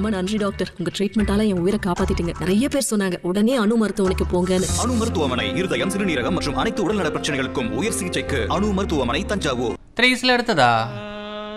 ரொம்ப நன்றி டாக்டர். உங்க ட்ரீட்மெண்டால என் உயிரை காப்பாத்திட்டீங்க. நிறைய பேர் சொன்னாங்க உடனே அணு மருத்துவமனைக்கு போங்கன்னு. அணு மருத்துவமனை இருதயம், சிறுநீரகம் மற்றும் அனைத்து உடல்நல பிரச்சனைகளுக்கும் உயர் சிகிச்சைக்கு அணு மருத்துவமனை, தஞ்சாவூர். த்ரீஸ்ல எடுத்ததா